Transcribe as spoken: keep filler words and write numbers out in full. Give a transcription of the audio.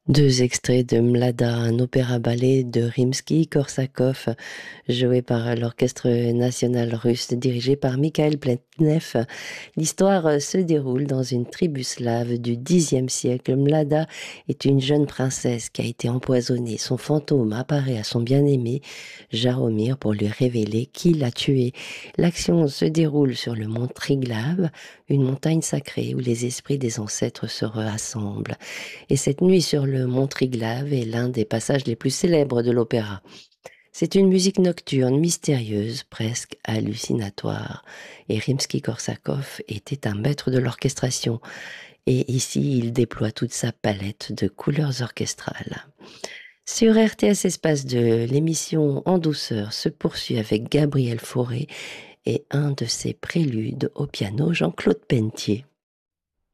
Deux extraits de Mlada, un opéra-ballet de Rimsky-Korsakov, joué par l'Orchestre national russe, dirigé par Mikhail Pletnev. L'histoire se déroule dans une tribu slave du Xe siècle. Mlada est une jeune princesse qui a été empoisonnée. Son fantôme apparaît à son bien-aimé, Jaromir, pour lui révéler qui l'a tué. L'action se déroule sur le mont Triglav, une montagne sacrée où les esprits des ancêtres se rassemblent. Et cette nuit sur le mont Triglav est l'un des passages les plus célèbres de l'opéra. C'est une musique nocturne, mystérieuse, presque hallucinatoire. Et Rimsky-Korsakov était un maître de l'orchestration. Et ici, il déploie toute sa palette de couleurs orchestrales. Sur R T S Espace deux, l'émission En douceur se poursuit avec Gabriel Fauré et un de ses préludes au piano, Jean-Claude Pentier.